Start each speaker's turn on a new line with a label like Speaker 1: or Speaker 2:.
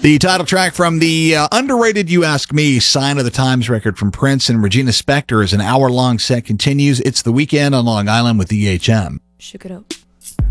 Speaker 1: The title track from the underrated You Ask Me Sign of the Times record from Prince and Regina Spektor as an hour-long set continues. It's The Weekend on Long Island with EHM.
Speaker 2: Shook it up.